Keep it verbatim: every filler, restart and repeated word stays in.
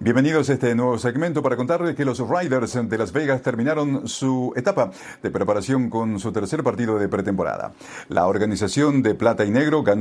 Bienvenidos a este nuevo segmento para contarles que los Raiders de Las Vegas terminaron su etapa de preparación con su tercer partido de pretemporada. La organización de plata y negro ganó